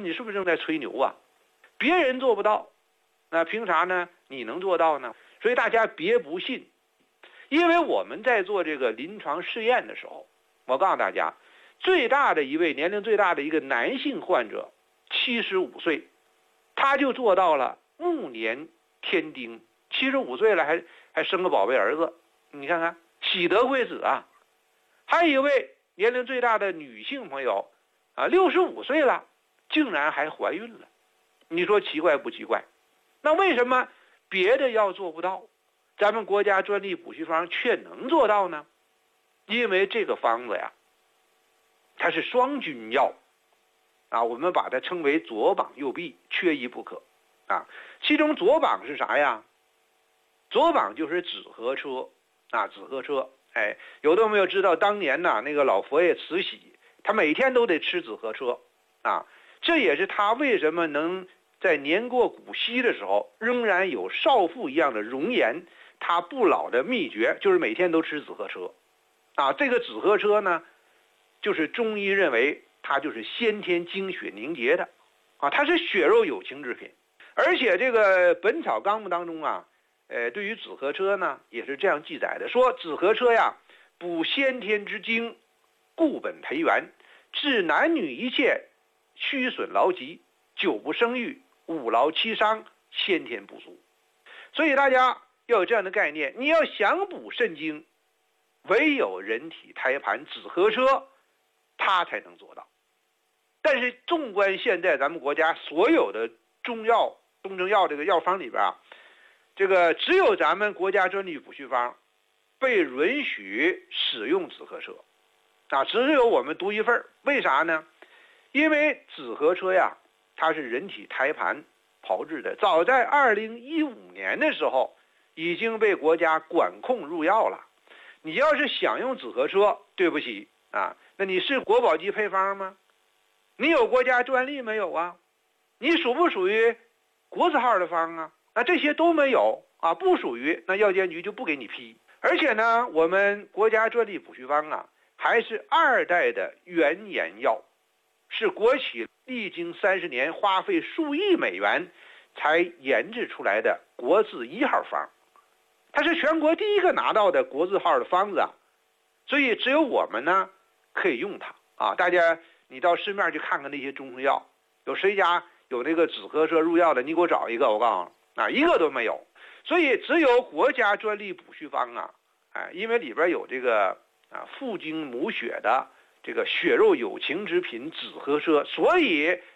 你是不是正在吹牛啊？别人做不到，那凭啥呢？你能做到呢？所以大家别不信，因为我们在做这个临床试验的时候，我告诉大家，年龄最大的一个男性患者，75岁，他就做到了暮年添丁，75岁了还生个宝贝儿子，你看看喜得贵子啊！还有一位年龄最大的女性朋友65岁了，竟然还怀孕了，你说奇怪不奇怪？那为什么别的药做不到，咱们国家专利补虚方却能做到呢？因为这个方子呀，它是双菌药我们把它称为左膀右臂，缺一不可其中左膀是啥呀？左膀就是紫河车紫河车。有的朋友知道当年那个老佛爷慈禧，他每天都得吃紫河车这也是他为什么能在年过古稀的时候仍然有少妇一样的容颜，他不老的秘诀就是每天都吃紫河车这个紫河车呢，就是中医认为它就是先天精血凝结的它是血肉有情之品。而且这个《本草纲目》当中对于紫河车呢也是这样记载的，说紫河车呀，补先天之精，固本培元，治男女一切虚损劳疾，久不生育，五劳七伤，先天不足。所以大家要有这样的概念，你要想补肾精，唯有人体胎盘紫河车它才能做到。但是纵观现在咱们国家所有的中成药这个药方里边这个只有咱们国家专利补虚方被允许使用紫河车只有我们独一份。为啥呢？因为紫河车呀，它是人体胎盘炮制的，早在2015年的时候已经被国家管控入药了。你要是想用紫河车，对不起那你是国宝级配方吗？你有国家专利没有啊？你属不属于国字号的方那这些都没有不属于，那药监局就不给你批。而且呢，我们国家专利补虚方还是2代的原研药，是国企历经30年，花费数亿美元才研制出来的国字1号方，它是全国第一个拿到的国字号的方子所以只有我们呢可以用它大家你到市面去看看那些中成药，有谁家有那个紫河车入药的，你给我找一个，我告诉你一个都没有。所以只有国家专利补虚方因为里边有这个父精母血的这个血肉有情之品紫河车，所以